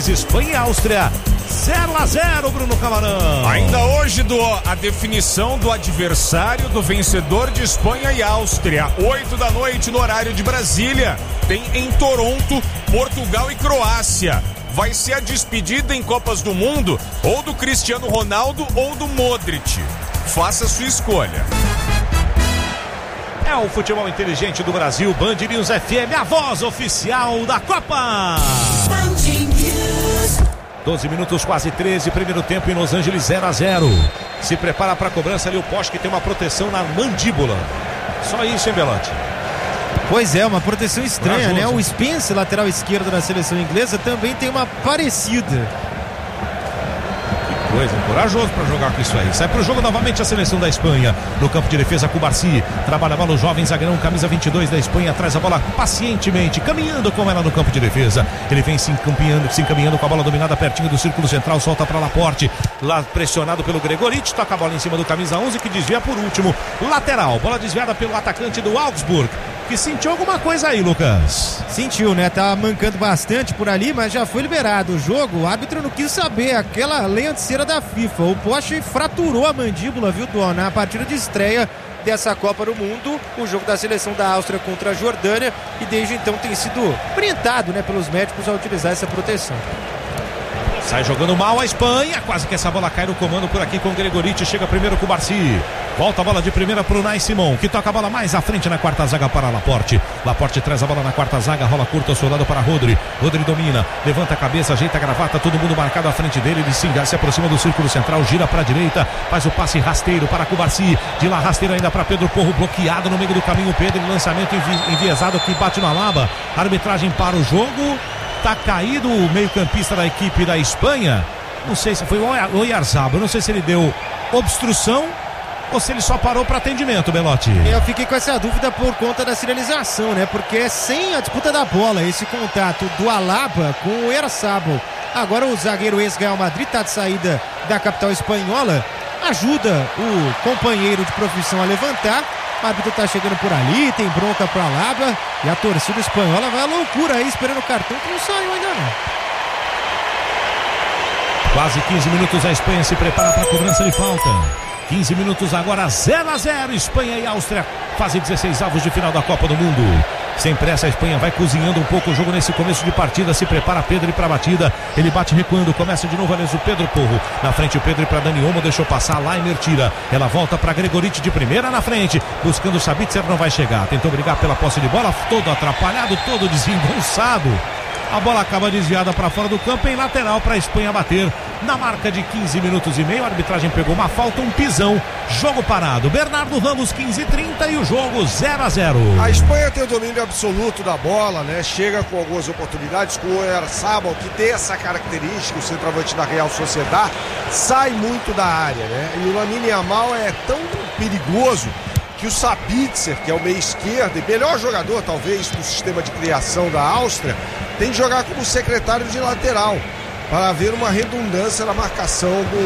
3, Espanha e Áustria 0-0, Bruno Camarão. Ainda hoje a definição do adversário do vencedor de Espanha e Áustria, 8 da noite no horário de Brasília. Tem em Toronto, Portugal e Croácia. Vai ser a despedida em Copas do Mundo ou do Cristiano Ronaldo ou do Modric. Faça a sua escolha. É o futebol inteligente do Brasil, Band News FM, a voz oficial da Copa. 12 minutos, quase 13, primeiro tempo em Los Angeles, 0-0. Se prepara para a cobrança ali o Posch, que tem uma proteção na mandíbula. Só isso, hein, Belotti? Pois é, uma proteção estranha, corajoso, né? O Spence, lateral esquerdo da seleção inglesa, também tem uma parecida. Coisa, corajoso pra jogar com isso aí. Sai pro jogo novamente a seleção da Espanha. No campo de defesa, Cubarsí. Trabalha a bola o jovem zagueirão, camisa 22 da Espanha. Traz a bola pacientemente, caminhando com ela no campo de defesa. Ele vem se encaminhando com a bola dominada pertinho do círculo central. Solta pra Laporte. Lá pressionado pelo Gregoric. Toca a bola em cima do camisa 11, que desvia por último. Lateral. Bola desviada pelo atacante do Augsburg, que sentiu alguma coisa aí, Lucas. Sentiu, né? Tá mancando bastante por ali, mas já foi liberado o jogo. O árbitro não quis saber, aquela lenha de cera da FIFA. O Posch fraturou a mandíbula, viu, Dona? Na partida de estreia dessa Copa do Mundo, o jogo da seleção da Áustria contra a Jordânia, e desde então tem sido orientado, né, pelos médicos a utilizar essa proteção. Sai jogando mal a Espanha, quase que essa bola cai no comando por aqui com o Gregoric. Chega primeiro com o Cubarsí. Volta a bola de primeira pro Unai Simon, que toca a bola mais à frente na quarta zaga para Laporte. Laporte traz a bola na quarta zaga, rola curta ao seu lado para Rodri. Rodri domina, levanta a cabeça, ajeita a gravata, todo mundo marcado à frente dele. Ele se aproxima do círculo central, gira para a direita, faz o passe rasteiro para Cubarsí. De lá rasteiro ainda para Pedro Porro, bloqueado no meio do caminho. Pedro, lançamento enviesado que bate na Alaba. Arbitragem para o jogo. Tá caído o meio-campista da equipe da Espanha. Não sei se foi o Oyarzabal. Não sei se ele deu obstrução ou se ele só parou para atendimento, Belotti. Eu fiquei com essa dúvida por conta da sinalização, né? Porque é sem a disputa da bola, esse contato do Alaba com o Oyarzabal. Agora o zagueiro ex-Real Madrid tá de saída da capital espanhola. Ajuda o companheiro de profissão a levantar. O árbitro tá chegando por ali, tem bronca pra Alaba, e a torcida espanhola vai à loucura aí, esperando o cartão que não saiu ainda não. Quase 15 minutos, a Espanha se prepara para a cobrança de falta. 15 minutos agora, 0-0, Espanha e Áustria fazem 16 avos de final da Copa do Mundo. Sem pressa, a Espanha vai cozinhando um pouco o jogo nesse começo de partida. Se prepara Pedro para a batida. Ele bate recuando. Começa de novo, aliás, o Pedro Porro. Na frente o Pedro para Dani Olmo. Deixou passar. Laimer tira. Ela volta para Gregoric de primeira na frente. Buscando o Sabitzer, não vai chegar. Tentou brigar pela posse de bola. Todo atrapalhado, todo desengonçado. A bola acaba desviada para fora do campo, em lateral para a Espanha bater. Na marca de 15 minutos e meio, a arbitragem pegou uma falta, um pisão. Jogo parado. Bernardo Ramos, 15:30 e o jogo 0-0. A Espanha tem o domínio absoluto da bola, né? Chega com algumas oportunidades, com o Oyarzabal, que tem essa característica, o centroavante da Real Sociedad, sai muito da área, né? E o Lamine Yamal é tão perigoso que o Sabitzer, que é o meio esquerdo e melhor jogador talvez do sistema de criação da Áustria, tem que jogar como secretário de lateral para haver uma redundância na marcação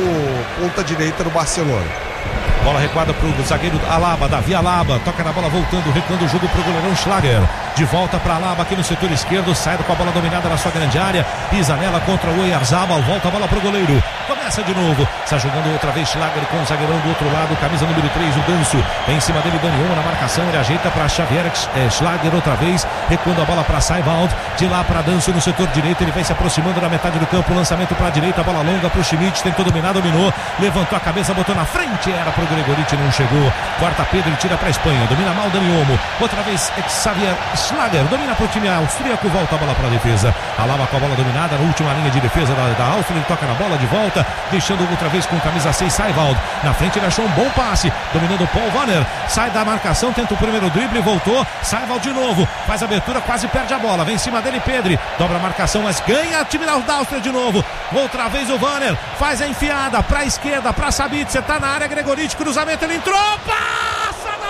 do ponta direita do Barcelona. Bola recuada para o zagueiro Alaba, Davi Alaba, toca na bola voltando, recuando o jogo para o goleirão Schlager. De volta para Alaba aqui no setor esquerdo, sai com a bola dominada na sua grande área, pisa nela contra o Oyarzabal, volta a bola para o goleiro, começa de novo, está jogando outra vez Schlager com o zagueirão do outro lado, camisa número 3, o Danso, em cima dele Dani Olmo na marcação, ele ajeita para Xavier Schlager outra vez, recuando a bola para Saibald, de lá para Danso no setor direito, ele vai se aproximando da metade do campo, lançamento para a direita, bola longa para o Schmidt, tentou dominar, dominou, levantou a cabeça, botou na frente, era para o Gregoric, não chegou, corta Pedro e tira para a Espanha, domina mal Dani Olmo, outra vez Xavier Schlager, domina para o time austríaco, volta a bola para a defesa, Alaba com a bola dominada, na última linha de defesa da Áustria, ele toca na bola de volta, deixando outra vez com camisa 6, Saibald, na frente ele achou um bom passe, dominando o Paul Wanner, sai da marcação, tenta o primeiro drible, voltou, Saibald de novo, faz a abertura, quase perde a bola, vem em cima dele Pedri, dobra a marcação, mas ganha o time da Áustria de novo, outra vez o Wanner, faz a enfiada para a esquerda, para Sabitzer, tá na área, Gregoric, cruzamento, ele entrou, passa na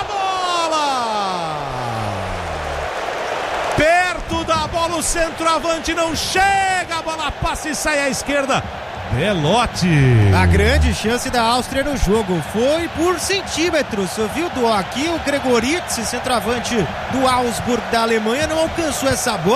bola! Perto da bola, o centroavante não chega, a bola passa e sai à esquerda. Belotti. A grande chance da Áustria no jogo foi por centímetros, viu, do aqui o Gregoric, centroavante do Augsburg da Alemanha, não alcançou essa bola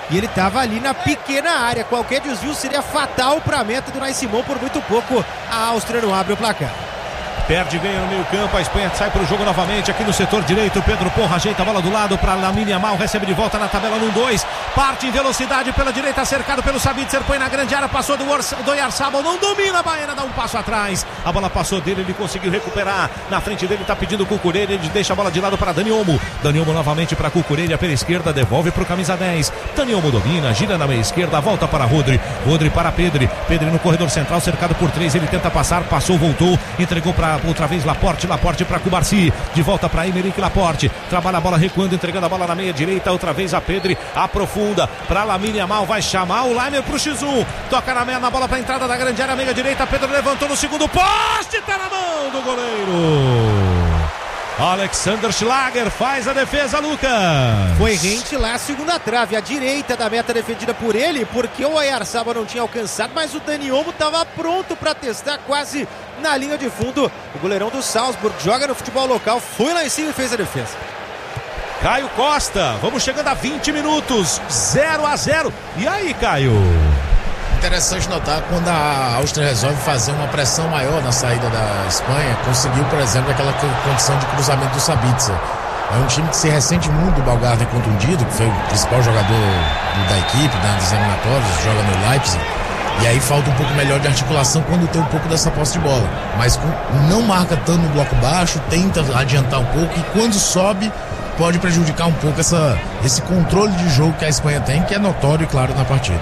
e ele estava ali na pequena área. Qualquer desvio seria fatal para a meta do Unai Simon. Por muito pouco a Áustria não abre o placar. Perde, ganha no meio campo, a Espanha sai para o jogo novamente aqui no setor direito. Pedro Porro ajeita a bola do lado para Lamine Yamal, recebe de volta na tabela no 2, parte em velocidade pela direita, cercado pelo Sabitzer, põe na grande área, passou do Oyarzabal, não domina, a Baena dá um passo atrás, a bola passou dele, ele conseguiu recuperar, na frente dele está pedindo o Cucurella, ele deixa a bola de lado para Dani Olmo novamente para Cucurella pela esquerda, devolve para o camisa 10, Dani Olmo domina, gira na meia esquerda, volta para Rodri para Pedri no corredor central, cercado por 3, ele tenta passar, passou, voltou, entregou para outra vez Laporte para Cubarsi, de volta para Aymeric Laporte, trabalha a bola recuando, entregando a bola na meia direita, outra vez a Pedri, aprofunda para Lamine Yamal, vai chamar o Laimer pro X1, toca na bola para a entrada da grande área, meia direita, Pedro levantou no segundo poste, tá na mão do goleiro Alexander Schlager, faz a defesa, Lucas. Foi rente lá, segunda trave, a direita da meta defendida por ele, porque o Oyarzabal não tinha alcançado, mas o Dani Olmo estava pronto para testar, quase na linha de fundo. O goleirão do Salzburg joga no futebol local, foi lá em cima e fez a defesa. Caio Costa, vamos chegando a 20 minutos, 0-0. E aí, Caio? Interessante notar quando a Áustria resolve fazer uma pressão maior na saída da Espanha, conseguiu, por exemplo, aquela condição de cruzamento do Sabitzer. É um time que se ressente muito do Baumgartner contundido, que foi o principal jogador da equipe, das eliminatórias, joga no Leipzig. E aí falta um pouco melhor de articulação quando tem um pouco dessa posse de bola. Mas não marca tanto no bloco baixo, tenta adiantar um pouco e quando sobe pode prejudicar um pouco esse controle de jogo que a Espanha tem, que é notório, claro, na partida.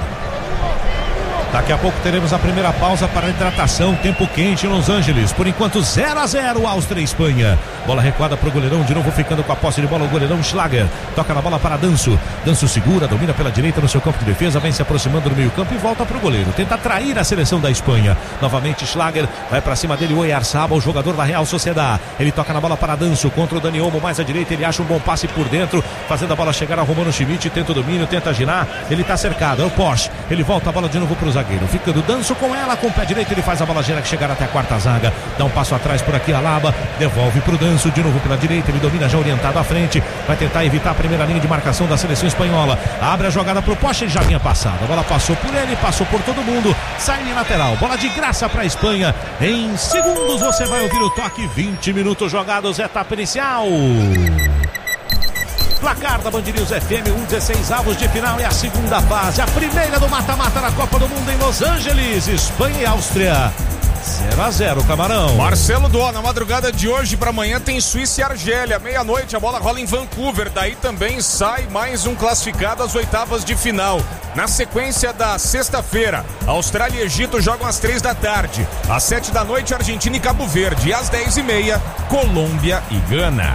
Daqui a pouco teremos a primeira pausa para a hidratação, tempo quente em Los Angeles. Por enquanto 0-0, Áustria e Espanha. Bola recuada para o goleirão, de novo ficando com a posse de bola o goleirão Schlager. Toca na bola para Danso. Danso segura, domina pela direita no seu campo de defesa, vem se aproximando do meio campo e volta para o goleiro. Tenta atrair a seleção da Espanha. Novamente Schlager, vai para cima dele o Oyarzabal, o jogador da Real Sociedad. Ele toca na bola para Danso, contra o Dani Olmo, mais à direita, ele acha um bom passe por dentro, fazendo a bola chegar ao Romano Schmidt, tenta o domínio, tenta girar, ele está cercado, é o Porsche. Ele volta a bola de novo para o zagueiro, fica do Danso com ela, com o pé direito ele faz a bola chegar até a quarta zaga, dá um passo atrás por aqui Alaba, devolve pro Danso, de novo pela direita, ele domina já orientado à frente, vai tentar evitar a primeira linha de marcação da seleção espanhola, abre a jogada pro Porsche, ele já vinha passado, a bola passou por ele, passou por todo mundo, sai em lateral, bola de graça pra Espanha, em segundos você vai ouvir o toque, 20 minutos jogados, etapa inicial. Placar da Band News FM, 16 avos de final e a segunda fase, a primeira do mata-mata na Copa do Mundo em Los Angeles, Espanha e Áustria. 0-0, Camarão. Marcelo Dó, na madrugada de hoje para amanhã tem Suíça e Argélia, meia-noite a bola rola em Vancouver, daí também sai mais um classificado às oitavas de final. Na sequência da sexta-feira, Austrália e Egito jogam às 3 da tarde, às 7 da noite Argentina e Cabo Verde, e às 10h30 Colômbia e Gana.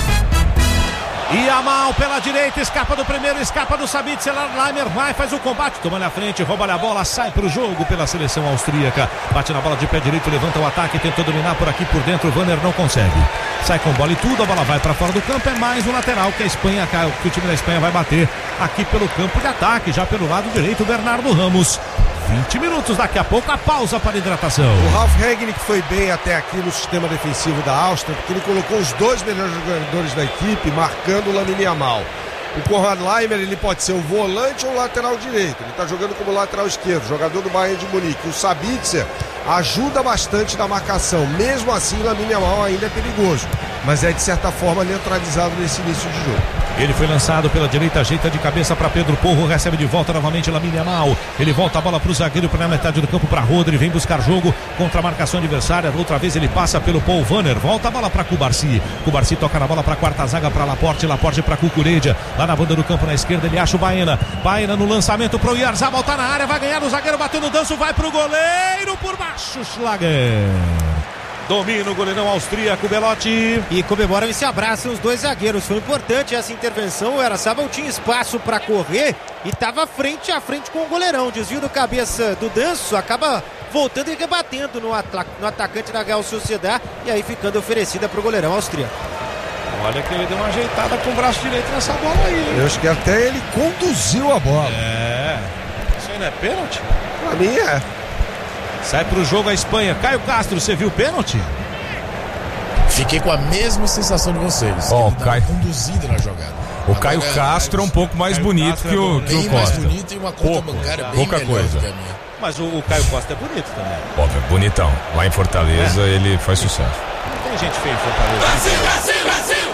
Yamal pela direita, escapa do primeiro, escapa do Sabitzer, Laimer vai, faz o combate, toma na frente, rouba a bola, sai pro jogo pela seleção austríaca, bate na bola de pé direito, levanta o ataque, tentou dominar por aqui por dentro, o Vanner não consegue, sai com bola e tudo, a bola vai para fora do campo, é mais um lateral que o time da Espanha vai bater aqui pelo campo de ataque, já pelo lado direito, Bernardo Ramos. 20 minutos, daqui a pouco a pausa para a hidratação. O Ralf Rangnick foi bem até aqui no sistema defensivo da Áustria, porque ele colocou os dois melhores jogadores da equipe, marcando o Lamine Yamal. O Konrad Laimer, ele pode ser o volante ou o lateral direito, ele está jogando como lateral esquerdo, jogador do Bayern de Munique. O Sabitzer ajuda bastante na marcação, mesmo assim Lamine Yamal ainda é perigoso, mas é de certa forma neutralizado nesse início de jogo. Ele foi lançado pela direita, ajeita de cabeça para Pedro Porro, recebe de volta novamente Lamine Yamal. Ele volta a bola para o zagueiro, para a metade do campo para Rodri, vem buscar jogo contra a marcação adversária. Outra vez ele passa pelo Paul Vanner, volta a bola para Cubarsi. Cubarsi toca na bola para a quarta zaga para Laporte, Laporte para Cucurella. Lá na banda do campo na esquerda ele acha o Baena. Baena no lançamento para o Oyarzabal, tá na área, vai ganhar o zagueiro, bateu no Danso, vai para o goleiro por baixo, Schlager. Domina o goleirão austríaco, Belotti. E comemoram e se abraçam os dois zagueiros. Foi importante essa intervenção. O Oyarzabal tinha espaço para correr e estava frente a frente com o goleirão. Desvio do cabeça do Danso, acaba voltando e rebatendo no atacante da Real Sociedad. E aí ficando oferecida para o goleirão austríaco. Olha que ele deu uma ajeitada com o braço direito nessa bola aí. Eu acho que até ele conduziu a bola. Isso aí não é pênalti? Pra mim é. Sai pro jogo a Espanha. Caio Castro, você viu o pênalti? Fiquei com a mesma sensação de vocês. Ele dá uma conduzida na jogada. O Caio Castro é um pouco mais bonito que o bem Costa. mais bonito e uma conta bancária bem pouca melhor coisa. do que a minha. Mas o Caio Costa é bonito também. Óbvio, bonitão. Lá em Fortaleza ele faz sucesso. Não tem gente feia em Fortaleza.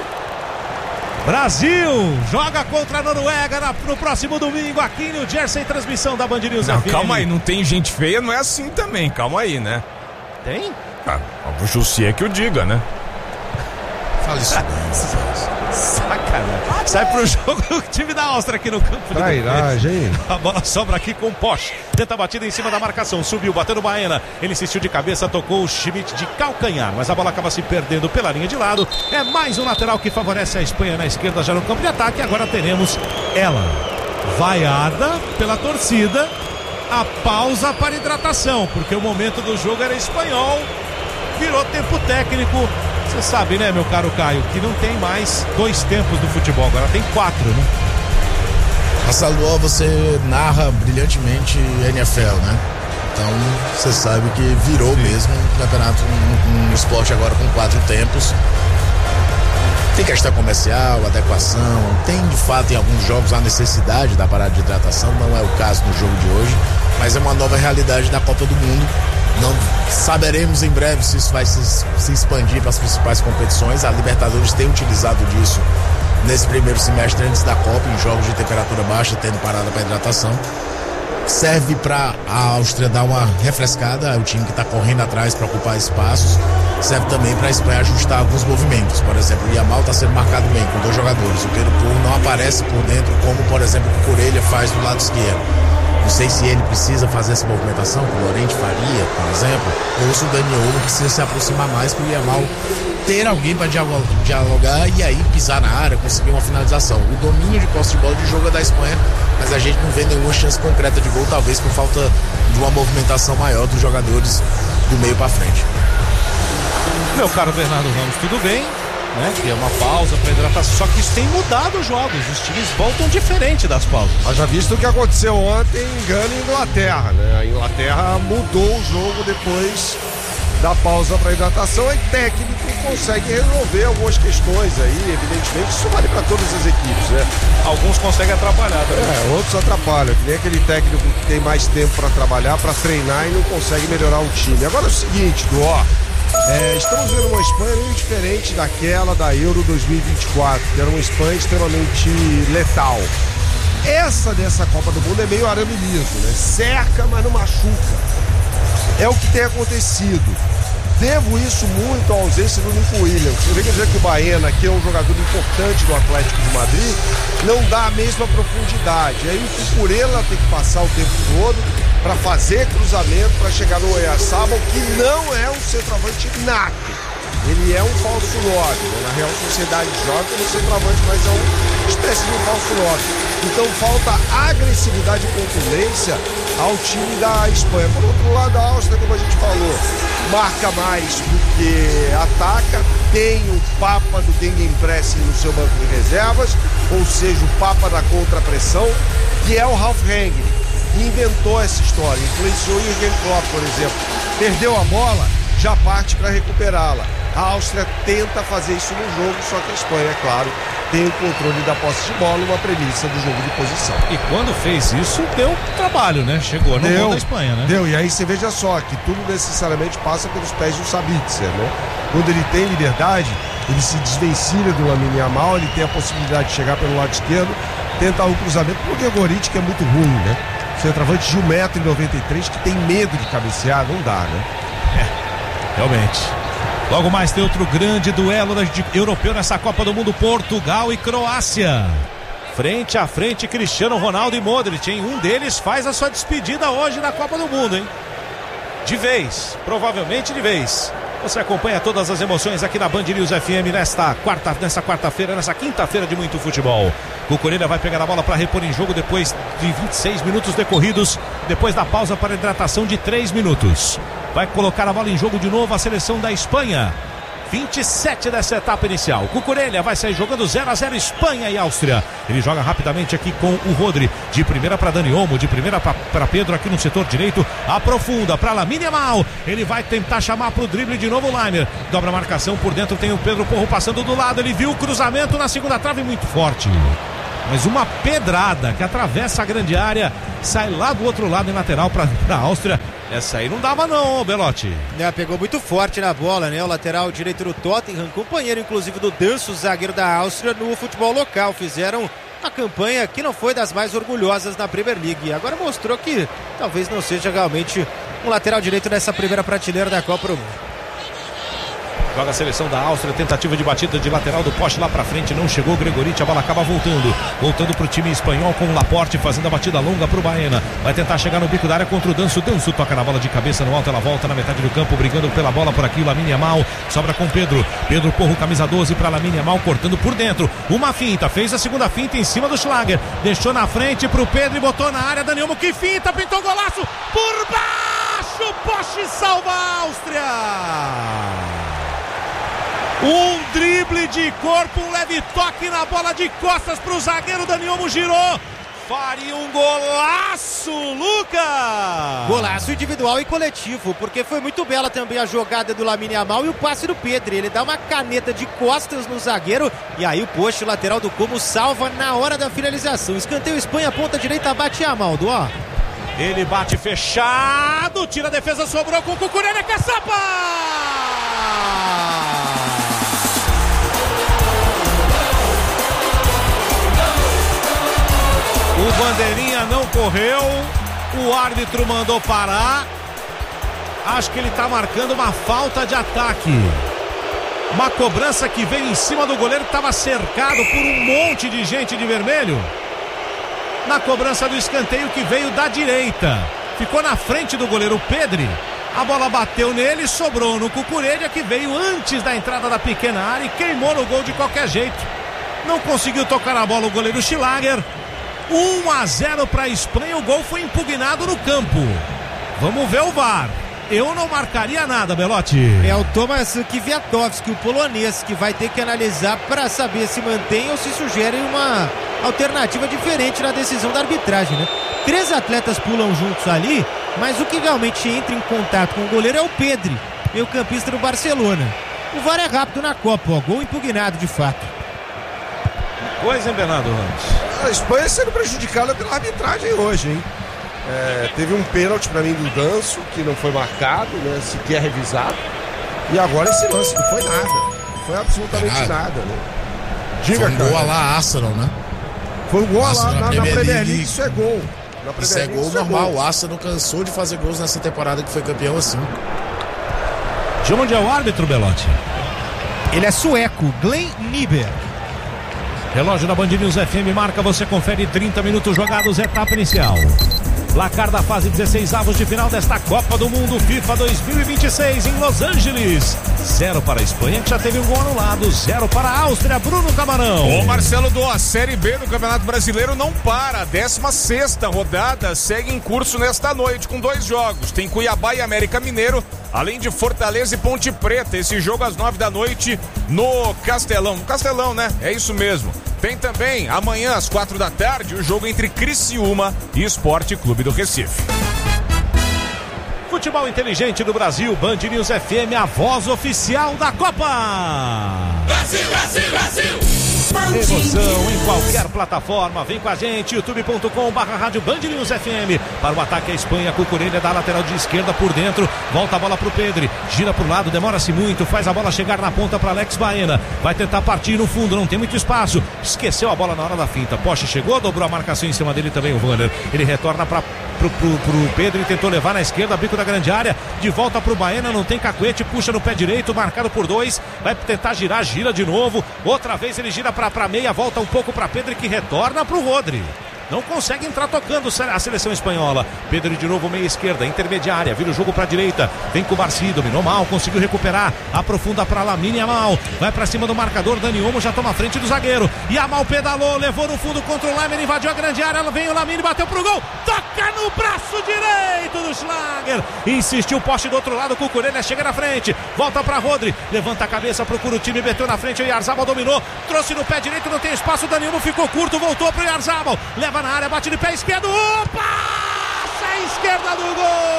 Brasil joga contra a Noruega no próximo domingo aqui no Jersey, transmissão da Band News Não, FM. calma aí, não tem gente feia, não é assim também, calma aí, né? Tem? O Jussier que o diga, né? Fala isso não. Sacanagem. Sai pro jogo o time da Áustria aqui no campo. Trairagem. A bola sobra aqui com o Posch. Tenta a batida em cima da marcação. Subiu, bateu no Baena. Ele insistiu de cabeça, tocou o Schmidt de calcanhar. Mas a bola acaba se perdendo pela linha de lado. É mais um lateral que favorece a Espanha na esquerda, já no campo de ataque. Agora teremos ela vaiada pela torcida. A pausa para hidratação, porque o momento do jogo era espanhol. Virou tempo técnico. Você sabe, né, meu caro Caio, que não tem mais 2 tempos do futebol, agora tem 4, né? Passaluó, você narra brilhantemente NFL, né? Então, você sabe que virou mesmo um campeonato, um esporte agora com 4 tempos. Tem questão comercial, adequação, tem de fato em alguns jogos a necessidade da parada de hidratação, não é o caso no jogo de hoje, mas é uma nova realidade da Copa do Mundo. Não saberemos em breve se isso vai se expandir para as principais competições. A Libertadores tem utilizado disso nesse primeiro semestre antes da Copa, em jogos de temperatura baixa, tendo parada para hidratação. Serve para a Áustria dar uma refrescada, é o time que está correndo atrás para ocupar espaços. Serve também para a Espanha ajustar alguns movimentos. Por exemplo, o Yamal está sendo marcado bem com 2 jogadores. O Pedro Porro não aparece por dentro, como por exemplo o Cucurella faz do lado esquerdo. Não sei se ele precisa fazer essa movimentação, que o Llorente faria, por exemplo, ou se o Daniel precisa se aproximar mais para o Yamal ter alguém para dialogar e aí pisar na área, conseguir uma finalização. O domínio de posse de bola de jogo é da Espanha, mas a gente não vê nenhuma chance concreta de gol, talvez por falta de uma movimentação maior dos jogadores do meio para frente. Meu caro Bernardo Ramos, tudo bem, né? Que é uma pausa para hidratação, só que isso tem mudado os jogos, os times voltam diferente das pausas. Mas já visto o que aconteceu ontem em Gana e Inglaterra, né? A Inglaterra mudou o jogo depois da pausa para hidratação e técnico consegue resolver algumas questões aí, evidentemente isso vale para todas as equipes, né? Alguns conseguem atrapalhar também. Outros atrapalham, que nem aquele técnico que tem mais tempo para trabalhar, para treinar e não consegue melhorar o time. Agora é o seguinte, estamos vendo uma Espanha meio diferente daquela da Euro 2024, que era uma Espanha extremamente letal. Essa dessa Copa do Mundo é meio arame liso, né? Cerca, mas não machuca. É o que tem acontecido. Devo isso muito à ausência do Nico Williams. Você vê que dizer que o Baena, que é um jogador importante do Atlético de Madrid, não dá a mesma profundidade. Aí o Cucurella tem que passar o tempo todo para fazer cruzamento, para chegar no Oyarzabal, que não é um centroavante nato. Ele é um falso 9, né? Na Real Sociedade joga como centroavante, mas é uma espécie de um falso 9. Então falta agressividade e contundência ao time da Espanha. Por outro lado, a Áustria, como a gente falou, marca mais do que ataca, tem o papa do Gegenpressing no seu banco de reservas, ou seja, o papa da contrapressão, que é o Ralf Rangnick, que inventou essa história, influenciou o Jürgen Klopp, por exemplo. Perdeu a bola, já parte para recuperá-la. A Áustria tenta fazer isso no jogo, só que a Espanha, é claro, tem o controle da posse de bola, uma premissa do jogo de posição. E quando fez isso, deu trabalho, né? Chegou no gol da Espanha, né? Deu, e aí você veja só que tudo necessariamente passa pelos pés do Sabitzer, né? Quando ele tem liberdade, ele se desvencilha do Lamine Yamal, ele tem a possibilidade de chegar pelo lado esquerdo, tentar um cruzamento, porque o Goric, que é muito ruim, né? Centroavante de 1,93 m, que tem medo de cabecear, não dá, né? Realmente. Logo mais tem outro grande duelo europeu nessa Copa do Mundo, Portugal e Croácia. Frente a frente, Cristiano Ronaldo e Modric, hein? Um deles faz a sua despedida hoje na Copa do Mundo, hein? De vez, provavelmente de vez. Você acompanha todas as emoções aqui na Band News FM nessa quarta-feira, nessa quinta-feira de muito futebol. Cucurella vai pegar a bola para repor em jogo depois de 26 minutos decorridos, depois da pausa para hidratação de 3 minutos. Vai colocar a bola em jogo de novo a seleção da Espanha. 27 dessa etapa inicial. Cucurella vai sair jogando 0-0 Espanha e Áustria. Ele joga rapidamente aqui com o Rodri. de primeira para Dani Olmo, de primeira para Pedro aqui no setor direito, aprofunda para Lamine Yamal, ele vai tentar chamar pro drible de novo o Laimer, dobra a marcação, por dentro tem o Pedro Porro passando do lado, ele viu o cruzamento na segunda trave muito forte, mas uma pedrada que atravessa a grande área, sai lá do outro lado em lateral para a Áustria. Essa aí não dava não, Belotti. Pegou muito forte na bola, né? O lateral direito do Tottenham, companheiro inclusive do Danso, zagueiro da Áustria, no futebol local. Fizeram uma campanha que não foi das mais orgulhosas na Premier League. Agora mostrou que talvez não seja realmente um lateral direito nessa primeira prateleira da Copa do Mundo. Joga a seleção da Áustria, tentativa de batida de lateral do poste lá pra frente, não chegou o Gregoriti, a bola acaba voltando pro time espanhol com o Laporte fazendo a batida longa pro Baena, vai tentar chegar no bico da área contra o Danso, toca na bola de cabeça no alto, ela volta na metade do campo, brigando pela bola por aqui, o Lamine Yamal, sobra com Pedro Porro, camisa 12 pra Lamine Yamal, cortando por dentro, uma finta, fez a segunda finta em cima do Schlager, deixou na frente pro Pedro e botou na área, Dani Olmo, que finta, pintou golaço, por baixo, poste salva a Áustria! Um drible de corpo, um leve toque na bola de costas para o zagueiro, Dani Olmo girou, faria um golaço, Lucas! Golaço individual e coletivo, porque foi muito bela também a jogada do Lamine Yamal e o passe do Pedro, ele dá uma caneta de costas no zagueiro e aí o poste lateral do Como salva na hora da finalização, escanteio Espanha, ponta direita, bate Yamaldo, ó. Ele bate fechado, tira a defesa, sobrou com o Cucurella, que é Sapa! O bandeirinha não correu, o árbitro mandou parar, acho que ele está marcando uma falta de ataque, uma cobrança que veio em cima do goleiro que estava cercado por um monte de gente de vermelho, na cobrança do escanteio que veio da direita, ficou na frente do goleiro Pedri, a bola bateu nele, sobrou no Cucurella que veio antes da entrada da pequena área e queimou no gol de qualquer jeito, não conseguiu tocar a bola o goleiro Schlager. 1-0 para a Espanha, o gol foi impugnado no campo. Vamos ver o VAR. Eu não marcaria nada, Belotti. É o Tomasz Kwiatkowski, o polonês, que vai ter que analisar para saber se mantém ou se sugere uma alternativa diferente na decisão da arbitragem, né? 3 atletas pulam juntos ali, mas o que realmente entra em contato com o goleiro é o Pedri, meio-campista do Barcelona. O VAR é rápido na Copa, ó, gol impugnado de fato. Coisa, hein, Bernardo Ramos? A Espanha sendo prejudicada pela arbitragem hoje, hein? Teve um pênalti pra mim do Danso, que não foi marcado, né? Sequer revisado. E agora esse lance, não foi nada. Não foi absolutamente nada, né? Diga, foi um gol lá Arsenal, né? Foi um gol lá na Premier League, isso é gol. Isso é gol normal, o Arsenal cansou de fazer gols nessa temporada que foi campeão assim. De onde é o árbitro, Belotti? Ele é sueco, Glenn Nieber. Relógio da Band News FM marca, você confere 30 minutos jogados, etapa inicial. Placar da fase 16avos de final desta Copa do Mundo FIFA 2026 em Los Angeles. 0 para a Espanha, que já teve um gol anulado. 0 para a Áustria, Bruno Camarão. Ô Marcelo, a Série B do Campeonato Brasileiro não para. A 16ª rodada segue em curso nesta noite com 2 jogos. Tem Cuiabá e América Mineiro, além de Fortaleza e Ponte Preta. Esse jogo às 9 da noite no Castelão. No Castelão, né? É isso mesmo. Tem também, amanhã às 4 da tarde, o jogo entre Criciúma e Sport Clube do Recife. Futebol inteligente do Brasil, Band News FM, a voz oficial da Copa. Brasil, Brasil, Brasil! Emoção em qualquer plataforma, vem com a gente, youtube.com/rádio Band News FM. Para o ataque a Espanha, Cucurella da lateral de esquerda por dentro, volta a bola pro Pedri, gira pro lado, demora-se muito, faz a bola chegar na ponta para Alex Baena, vai tentar partir no fundo, não tem muito espaço, esqueceu a bola na hora da finta, Poche chegou, dobrou a marcação em cima dele também o Wanner, ele retorna pro Pedro e tentou levar na esquerda, bico da grande área, de volta pro Baena, não tem cacuete, puxa no pé direito, marcado por 2, vai tentar girar, gira de novo, outra vez ele gira pra meia, volta um pouco pra Pedro que retorna pro Rodri. Não consegue entrar tocando a seleção espanhola. Pedro de novo, meia esquerda, intermediária, vira o jogo pra direita, vem com o Barci, dominou mal, conseguiu recuperar, aprofunda pra Lamine Yamal, vai pra cima do marcador, Dani Olmo já toma a frente do zagueiro, Yamal pedalou, levou no fundo contra o Laimer, invadiu a grande área, vem o Lamine, bateu pro gol, toca no braço direito do Schlager. Schlager, insistiu, poste do outro lado, Cucurella chega na frente, volta pra Rodri, levanta a cabeça, procura o time, meteu na frente, o Oyarzabal dominou, trouxe no pé direito, não tem espaço, Daniel ficou curto, voltou pro Oyarzabal, leva na área, bate de pé esquerdo, opa! A esquerda do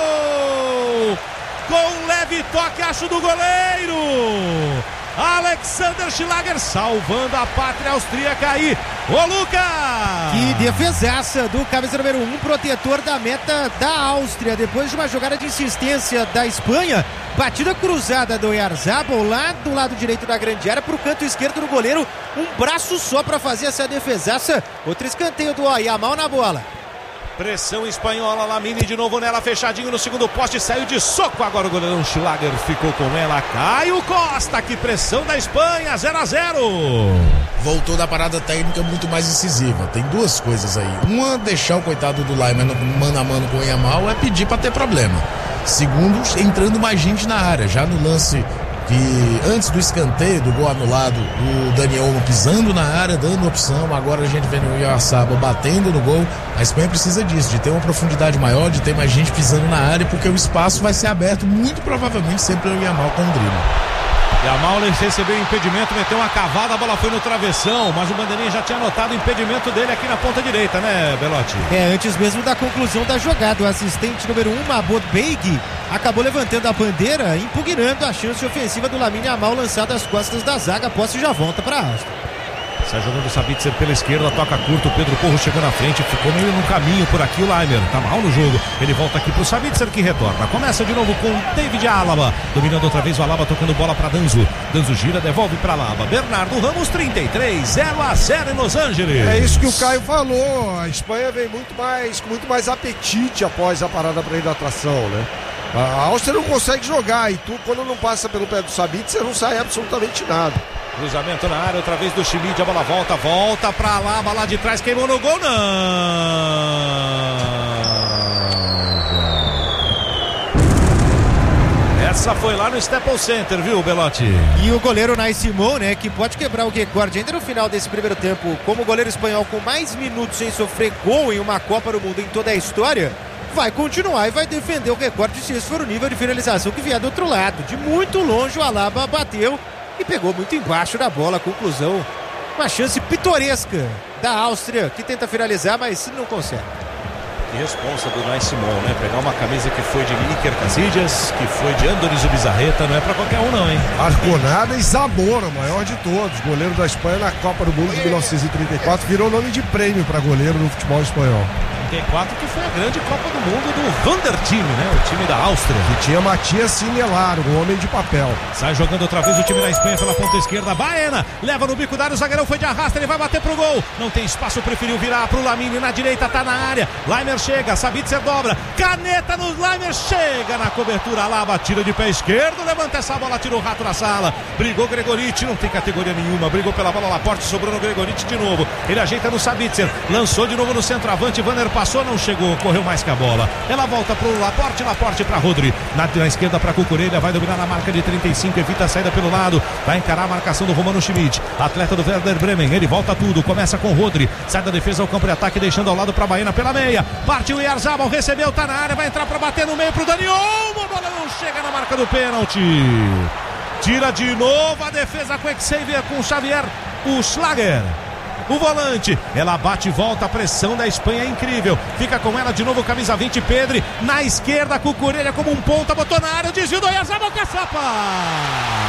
gol! Com leve toque, acho, do goleiro! Alexander Schlager salvando a pátria austríaca aí. Ô, Lucas! Que defesaça do camisa número 1, protetor da meta da Áustria. Depois de uma jogada de insistência da Espanha, batida cruzada do Oyarzabal lá do lado direito da grande área pro canto esquerdo do goleiro. Um braço só para fazer essa defesaça. Outro escanteio do Yamal na bola. Pressão espanhola, Lamine de novo nela, fechadinho no segundo poste, saiu de soco, agora o goleirão Schlager ficou com ela, Caio Costa, que pressão da Espanha, 0-0. Voltou da parada técnica muito mais incisiva, tem duas coisas aí, uma, deixar o coitado do Laimer mano a mano com o Yamal é pedir pra ter problema, segundo, entrando mais gente na área, já no lance que antes do escanteio, do gol anulado, o Daniel pisando na área, dando opção, agora a gente vê o Oyarzabal batendo no gol. A Espanha precisa disso, de ter uma profundidade maior, de ter mais gente pisando na área, porque o espaço vai ser aberto, muito provavelmente sempre o Yamal com o drible. Yamal recebeu o impedimento, meteu uma cavada, a bola foi no travessão, mas o bandeirinha já tinha anotado o impedimento dele aqui na ponta direita, né, Belotti? Antes mesmo da conclusão da jogada, o assistente número 1, Mahmoud Beig, acabou levantando a bandeira, impugnando a chance ofensiva do Lamine Yamal, lançada às costas da zaga, a posse já volta para a Áustria. Sai jogando o Sabitzer pela esquerda, toca curto, o Pedro Porro chegou na frente, ficou meio no caminho por aqui, o Laimer tá mal no jogo, ele volta aqui pro Sabitzer que retorna, começa de novo com David Alaba, dominando outra vez o Alaba, tocando bola pra Danzo gira, devolve pra Alaba, Bernardo Ramos 33, 0-0 em Los Angeles. É isso que o Caio falou, a Espanha vem com muito mais apetite após a parada para hidratação, né? A Áustria não consegue jogar e quando não passa pelo pé do Sabitzer não sai absolutamente nada. Cruzamento na área, outra vez do Schmid, a bola volta pra Alaba, lá de trás, queimou no gol, não! Essa foi lá no Staples Center, viu, Belotti? E o goleiro Unai Simón, né, que pode quebrar o recorde ainda no final desse primeiro tempo, como goleiro espanhol com mais minutos sem sofrer gol em uma Copa do Mundo em toda a história, vai continuar e vai defender o recorde se esse for o nível de finalização que vier do outro lado. De muito longe o Alaba bateu e pegou muito embaixo da bola. Conclusão, uma chance pitoresca da Áustria, que tenta finalizar, mas não consegue. Que responsa do Unai Simón, né? Pegar uma camisa que foi de Iker Casillas, que foi de Andoni Zubizarreta, não é pra qualquer um não, hein? Arconada e Zamora, o maior de todos, goleiro da Espanha na Copa do Mundo de 1934, virou nome de prêmio para goleiro no futebol espanhol. 34, que foi a grande Copa do Mundo do Wanderteam, né? O time da Áustria. Que tinha Matias Sinelaro, um homem de papel. Sai jogando outra vez o time da Espanha pela ponta esquerda. Baena leva no bico da área, o zagueirão foi de arrasta, ele vai bater pro gol. Não tem espaço, preferiu virar pro Lamine na direita, tá na área. Laimer chega, Sabitzer dobra. Caneta no Laimer, chega na cobertura lá, batida de pé esquerdo, levanta essa bola, tirou o rato na sala. Brigou Gregoriti, não tem categoria nenhuma. Brigou pela bola, Laporte, sobrou no Gregoriti de novo. Ele ajeita no Sabitzer, lançou de novo no centroavante, Vanner passou, não chegou, correu mais que a bola. Ela volta pro Laporte pra Rodri. Na esquerda pra Cucurella, vai dominar na marca de 35, evita a saída pelo lado, vai encarar a marcação do Romano Schmid, atleta do Werder Bremen, ele volta tudo, começa com Rodri, sai da defesa ao campo de ataque, deixando ao lado pra Baena pela meia, parte o Oyarzabal, recebeu, tá na área, vai entrar pra bater no meio pro Daniel, a bola não chega na marca do pênalti. Tira de novo a defesa com Xavier, com Xavier, o Schlager. O volante, ela bate e volta, a pressão da Espanha é incrível, fica com ela de novo, camisa 20, Pedri, na esquerda, Cucurella como um ponta, botou na área, o desvio do Oyarzabal, caçapa!